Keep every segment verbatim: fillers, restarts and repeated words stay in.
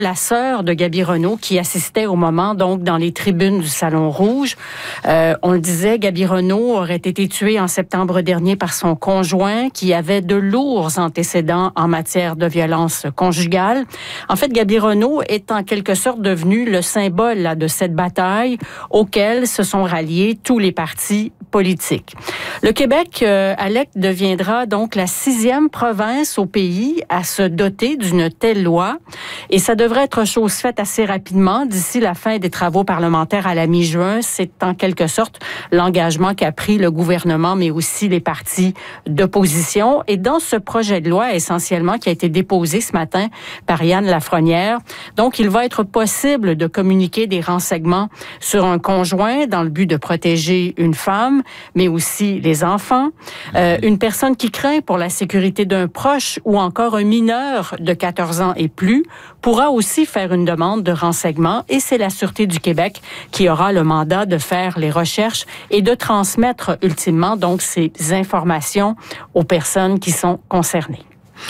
la sœur de Gaby Renault qui assistait au moment, donc, dans les tribunes du Salon Rouge. Euh, on le disait, Gaby Renault aurait été tuée en septembre dernier par son conjoint qui avait de lourds antécédents en matière de violence conjugale. En fait, Gaby Renault est en quelque sorte devenue le symbole là, de cette bataille auquel se sont ralliés tous les partis politiques. Le Québec, euh, Alec, deviendra donc la sixième province au pays à se doter d'une telle loi et ça devrait être chose faite assez rapidement d'ici la fin des travaux parlementaires à la mi-juin. C'est en quelque sorte l'engagement qu'a pris le gouvernement, mais aussi les partis d'opposition. Et dans ce projet de loi, essentiellement, qui a été déposé ce matin par Yann Lafrenière, donc il va être possible de communiquer des renseignements sur un conjoint dans le but de protéger une femme, mais aussi les enfants, euh, une personne qui craint pour la sécurité d'un proche ou encore un mineur de quatorze ans et plus pourra aussi faire une demande de renseignement et c'est la Sûreté du Québec qui aura le mandat de faire les recherches et de transmettre ultimement donc ces informations aux personnes qui sont concernées.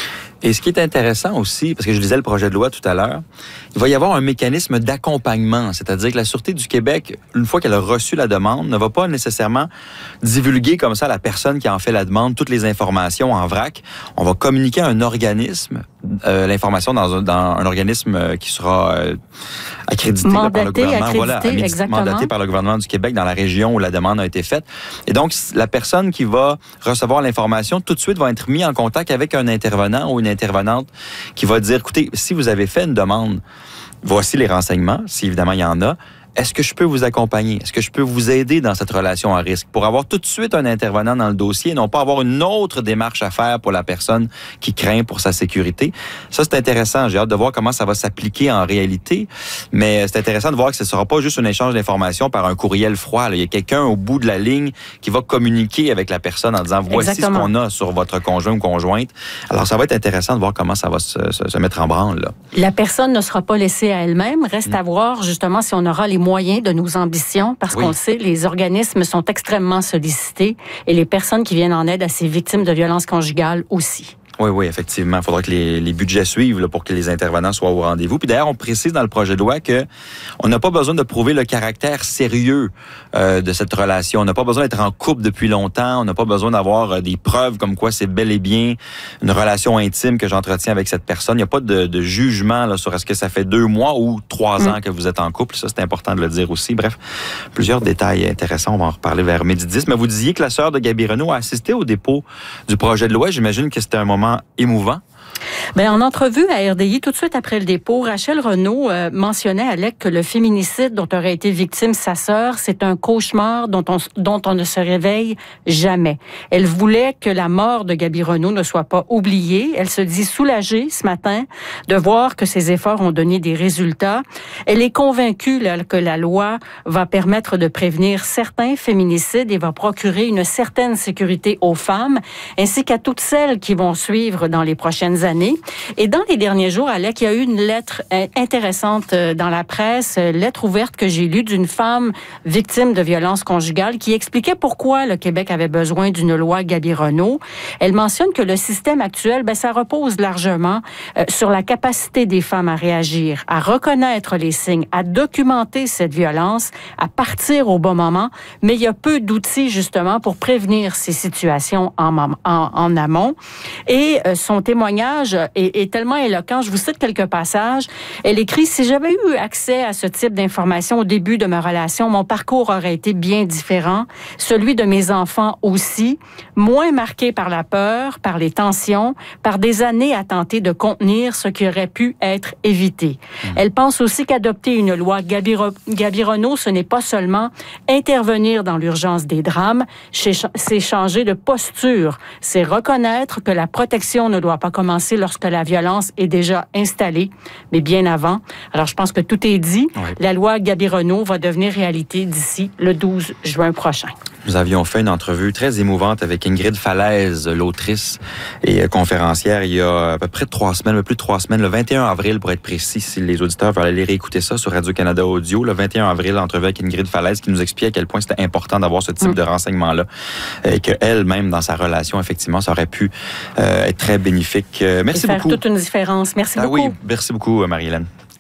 Et ce qui est intéressant aussi, parce que je lisais le projet de loi tout à l'heure, il va y avoir un mécanisme d'accompagnement, c'est-à-dire que la Sûreté du Québec, une fois qu'elle a reçu la demande, ne va pas nécessairement divulguer comme ça à la personne qui en fait la demande toutes les informations en vrac. On va communiquer à un organisme euh, l'information dans un, dans un organisme qui sera euh, accrédité mandaté, là, par le gouvernement, accrédité, voilà, exactement. mandaté par le gouvernement du Québec dans la région où la demande a été faite. Et donc, la personne qui va recevoir l'information, tout de suite va être mise en contact avec un intervenant ou une intervenante qui va dire, écoutez, si vous avez fait une demande, voici les renseignements, si évidemment il y en a. Est-ce que je peux vous accompagner? Est-ce que je peux vous aider dans cette relation à risque? Pour avoir tout de suite un intervenant dans le dossier et non pas avoir une autre démarche à faire pour la personne qui craint pour sa sécurité. Ça, c'est intéressant. J'ai hâte de voir comment ça va s'appliquer en réalité. Mais c'est intéressant de voir que ce ne sera pas juste un échange d'informations par un courriel froid. Là. Il y a quelqu'un au bout de la ligne qui va communiquer avec la personne en disant « Voici Exactement. ce qu'on a sur votre conjoint ou conjointe. » Alors, ça va être intéressant de voir comment ça va se, se, se mettre en branle. Là. La personne ne sera pas laissée à elle-même. Reste mmh. à voir justement si on aura les moyens de nos ambitions, parce oui. qu'on le sait, les organismes sont extrêmement sollicités et les personnes qui viennent en aide à ces victimes de violences conjugales aussi. Oui, oui, effectivement. Il faudra que les, les budgets suivent là, pour que les intervenants soient au rendez-vous. Puis d'ailleurs, on précise dans le projet de loi que on n'a pas besoin de prouver le caractère sérieux euh, de cette relation. On n'a pas besoin d'être en couple depuis longtemps. On n'a pas besoin d'avoir euh, des preuves comme quoi c'est bel et bien une relation intime que j'entretiens avec cette personne. Il n'y a pas de, de jugement là, sur est-ce que ça fait deux mois ou trois mmh. ans que vous êtes en couple. Ça, c'est important de le dire aussi. Bref, plusieurs détails intéressants. On va en reparler vers midi dix. Mais vous disiez que la sœur de Gaby Renault a assisté au dépôt du projet de loi. J'imagine que c'était un moment émouvant. Bien, en entrevue à R D I, tout de suite après le dépôt, Rachel Renaud euh, mentionnait, Alec, que le féminicide dont aurait été victime sa sœur, c'est un cauchemar dont on, dont on ne se réveille jamais. Elle voulait que la mort de Gaby Renaud ne soit pas oubliée. Elle se dit soulagée ce matin de voir que ses efforts ont donné des résultats. Elle est convaincue là, que la loi va permettre de prévenir certains féminicides et va procurer une certaine sécurité aux femmes, ainsi qu'à toutes celles qui vont suivre dans les prochaines années. Et dans les derniers jours, Alec, il y a eu une lettre intéressante dans la presse, lettre ouverte que j'ai lue d'une femme victime de violences conjugales qui expliquait pourquoi le Québec avait besoin d'une loi Gaby Renault. Elle mentionne que le système actuel, ben, ça repose largement euh, sur la capacité des femmes à réagir, à reconnaître les signes, à documenter cette violence, à partir au bon moment, mais il y a peu d'outils justement pour prévenir ces situations en, en, en amont. Et euh, son témoignage Est, est tellement éloquent. Je vous cite quelques passages. Elle écrit « Si j'avais eu accès à ce type d'informations au début de ma relation, mon parcours aurait été bien différent. Celui de mes enfants aussi. Moins marqué par la peur, par les tensions, par des années à tenter de contenir ce qui aurait pu être évité. Mmh. » Elle pense aussi qu'adopter une loi Gaby, Gaby Renault, ce n'est pas seulement intervenir dans l'urgence des drames, c'est changer de posture. C'est reconnaître que la protection ne doit pas commencer lorsque la violence est déjà installée, mais bien avant. Alors, je pense que tout est dit. Oui. La loi Gaby Renault va devenir réalité d'ici le douze juin prochain. Nous avions fait une entrevue très émouvante avec Ingrid Falaise, l'autrice et conférencière, il y a à peu près trois semaines, plus de trois semaines, le vingt et un avril, pour être précis, si les auditeurs veulent aller réécouter ça sur Radio-Canada Audio, le vingt et un avril, entrevue avec Ingrid Falaise qui nous expliquait à quel point c'était important d'avoir ce type mmh. de renseignements-là et qu'elle-même, dans sa relation, effectivement, ça aurait pu euh, être très bénéfique. Merci et faire beaucoup. toute une différence. Merci ah, beaucoup. Oui, merci beaucoup, Marie-Hélène.